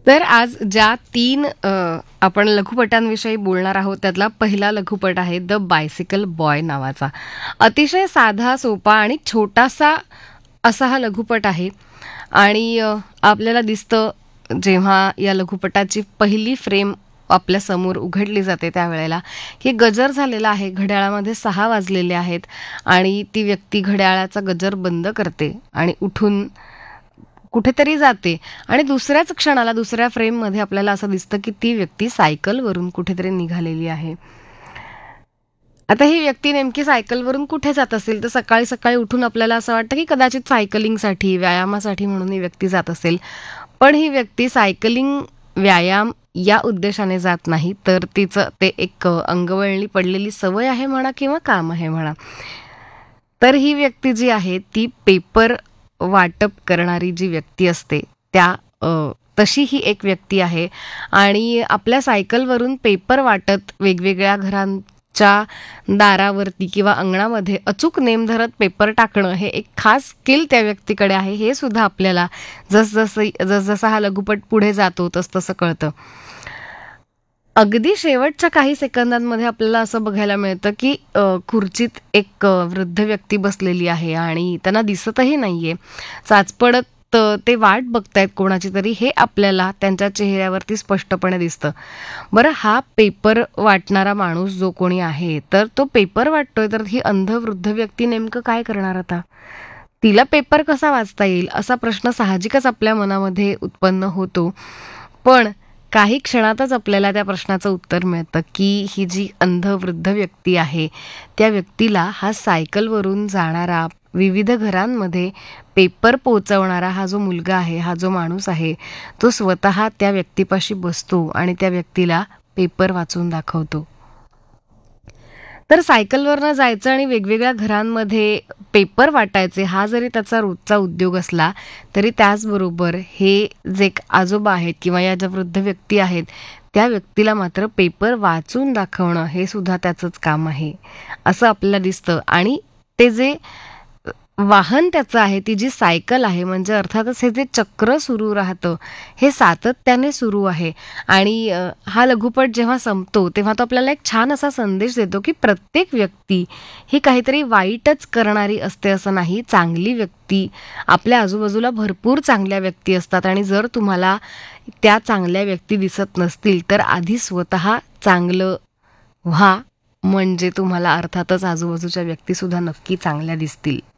तर आज ज्या 3 आपण लघुपटांविषयी बोलणार आहोत त्यातला पहिला लघुपट आहे द बायसिकल बॉय नावाचा. अतिशय साधा, सोपा आणि छोटासा असा हा लघुपट आहे आणि आपल्याला दिसतं जेव्हा या लघुपटाची पहिली फ्रेम आपल्या समोर उघडली जाते त्यावेळेला की गजर झालेला आहे, घड्याळामध्ये 6 वाजलेले आहेत आणि ती व्यक्ती घड्याळाचा गजर बंद करते आणि उठून कुठेतरी जाते आणि दुसऱ्याच क्षणाला दुसऱ्या फ्रेममध्ये आपल्याला असं दिसतं की ती व्यक्ती सायकलवरून कुठेतरी निघालेली आहे. आता ही व्यक्ती नेमकी सायकलवरून कुठे जात असेल तर सकाळी सकाळी उठून आपल्याला असं वाटतं की कदाचित सायकलिंगसाठी, व्यायामासाठी म्हणून ही व्यक्ती जात असेल. पण ही व्यक्ती सायकलिंग, व्यायाम या उद्देशाने जात नाही, तर तिचं ते एक अंगवळणी पडलेली सवय आहे म्हणा किंवा काम आहे म्हणा. तर ही व्यक्ती जी आहे ती पेपर वाटप करणारी जी व्यक्ती असते तशी ही एक व्यक्ती आहे आणि आपल्या सायकलवरून पेपर वाटत वेगवेगळ्या घरांच्या दारावरती किंवा अंगणामध्ये अचूक नेम धरत पेपर टाकणं हे एक खास स्किल त्या व्यक्तीकडे आहे. हे सुद्धा आपल्याला जसजसा हा लघुपट पुढे जातो तसतसं कळतं. अगदी शेवटच्या काही सेकंदांमध्ये आपल्याला असं बघायला मिळतं की खुर्चीत एक वृद्ध व्यक्ती बसलेली आहे आणि त्यांना दिसतही नाहीये. चाचपडत ते वाट बघतायत कोणाची तरी, हे आपल्याला त्यांच्या चेहऱ्यावरती स्पष्टपणे दिसतं. बरं, हा पेपर वाटणारा माणूस जो कोणी आहे तर तो पेपर वाटतोय, तर ही अंध वृद्ध व्यक्ती नेमकं काय करणार आता? तिला पेपर कसा वाचता येईल असा प्रश्न साहजिकच आपल्या मनामध्ये उत्पन्न होतो. पण काही क्षणातच आपल्याला त्या प्रश्नाचं उत्तर मिळतं की ही जी अंध वृद्ध व्यक्ती आहे त्या व्यक्तीला हा सायकलवरून जाणारा, विविध घरांमध्ये पेपर पोहोचवणारा हा जो मुलगा आहे, हा जो माणूस आहे, तो स्वतः त्या व्यक्तीपाशी बसतो आणि त्या व्यक्तीला पेपर वाचून दाखवतो. तर सायकलवरनं जायचं आणि वेगवेगळ्या घरांमध्ये पेपर वाटायचे हा जरी त्याचा रोजचा उद्योग असला तरी त्याचबरोबर हे जे आजोबा आहेत किंवा या ज्या वृद्ध व्यक्ती आहेत त्या व्यक्तीला मात्र पेपर वाचून दाखवणं हे सुद्धा त्याचंच काम आहे असं आपल्याला दिसतं. आणि ते जे वाहन त्याचं आहे, ती जी सायकल आहे, म्हणजे अर्थातच हे जे चक्र सुरू राहतं हे सातत्याने सुरू आहे. आणि हा लघुपट जेव्हा संपतो तेव्हा तो आपल्याला एक छान असा संदेश देतो की प्रत्येक व्यक्ती ही काहीतरी वाईटच करणारी असते असं नाही. चांगली व्यक्ती, आपल्या आजूबाजूला भरपूर चांगल्या व्यक्ती असतात आणि जर तुम्हाला त्या चांगल्या व्यक्ती दिसत नसतील तर आधी स्वतः चांगलं व्हा, म्हणजे तुम्हाला अर्थातच आजूबाजूच्या व्यक्तीसुद्धा नक्की चांगल्या दिसतील.